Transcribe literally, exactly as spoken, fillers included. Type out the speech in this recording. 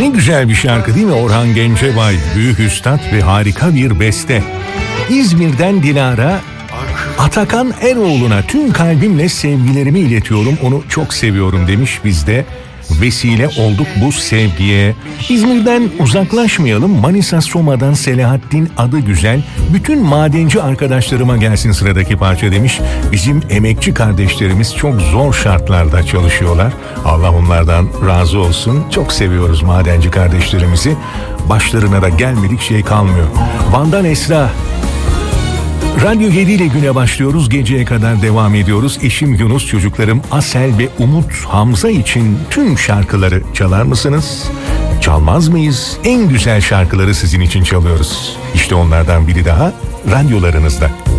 Ne güzel bir şarkı değil mi? Orhan Gencebay, büyük üstad ve harika bir beste. İzmir'den Dilara, Atakan Eroğlu'na tüm kalbimle sevgilerimi iletiyorum. Onu çok seviyorum demiş. Biz de vesile olduk bu sevgiye. İzmir'den uzaklaşmayalım. Manisa Soma'dan Selahattin adı güzel. Bütün madenci arkadaşlarıma gelsin sıradaki parça demiş. Bizim emekçi kardeşlerimiz çok zor şartlarda çalışıyorlar. Allah onlardan razı olsun. Çok seviyoruz madenci kardeşlerimizi. Başlarına da gelmedik şey kalmıyor. Van'dan Esra. Radyo yedi ile güne başlıyoruz. Geceye kadar devam ediyoruz. Eşim Yunus, çocuklarım Asel ve Umut Hamza için tüm şarkıları çalar mısınız? Çalmaz mıyız? En güzel şarkıları sizin için çalıyoruz. İşte onlardan biri daha radyolarınızda.